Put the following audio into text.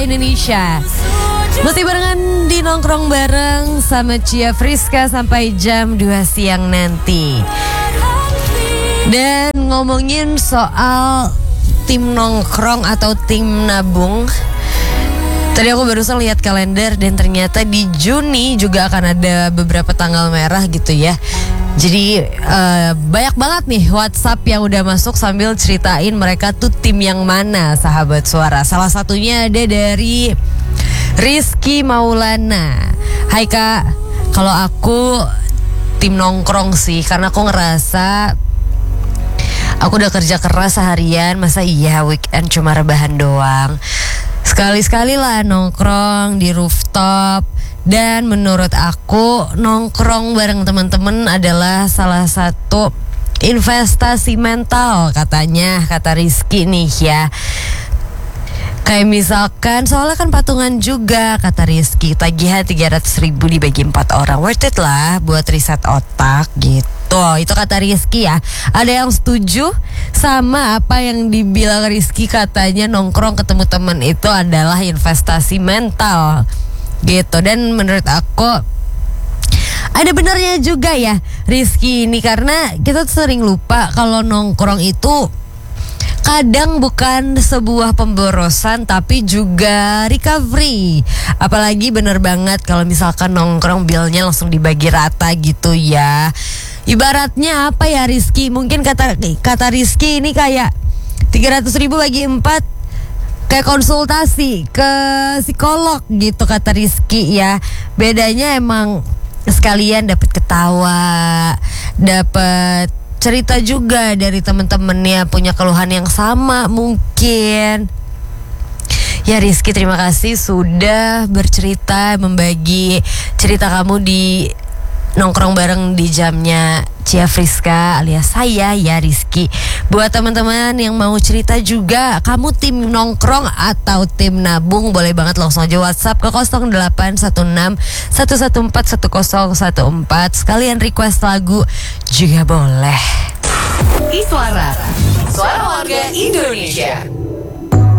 Indonesia. Masih barengan di nongkrong bareng sama Cia Friska sampai jam 2 siang nanti. Dan ngomongin soal tim nongkrong atau tim nabung, tadi aku barusan lihat kalender dan ternyata di Juni juga akan ada beberapa tanggal merah gitu ya. Jadi banyak banget nih WhatsApp yang udah masuk sambil ceritain mereka tuh tim yang mana, sahabat suara. Salah satunya ada dari Rizky Maulana. Hai Kak, kalau aku tim nongkrong sih, karena aku ngerasa aku udah kerja keras seharian, masa iya weekend cuma rebahan doang. Sekali-sekali lah nongkrong di rooftop. Dan menurut aku nongkrong bareng teman-teman adalah salah satu investasi mental katanya, kata Rizky nih ya. Kayak misalkan, soalnya kan patungan juga kata Rizky, tagihan 300.000 dibagi 4 orang, worth it lah buat riset otak gitu. Itu kata Rizky ya. Ada yang setuju sama apa yang dibilang Rizky, katanya nongkrong ketemu teman itu adalah investasi mental gitu. Dan menurut aku ada benernya juga ya Rizky ini, karena kita tuh sering lupa kalau nongkrong itu kadang bukan sebuah pemborosan tapi juga recovery. Apalagi bener banget kalau misalkan nongkrong bilnya langsung dibagi rata gitu ya. Ibaratnya apa ya Rizky, mungkin kata Rizky ini kayak 300.000 bagi 4 kayak konsultasi ke psikolog gitu kata Rizky ya. Bedanya emang sekalian dapat ketawa, dapat cerita juga dari temen-temennya punya keluhan yang sama mungkin. Ya Rizky, terima kasih sudah bercerita, membagi cerita kamu di nongkrong bareng di jamnya Cia Friska alias saya ya Rizky. Buat teman-teman yang mau cerita juga, kamu tim nongkrong atau tim nabung, boleh banget langsung aja WhatsApp ke 0816 114 1014. Sekalian request lagu juga boleh. Iswara, suara warga Indonesia.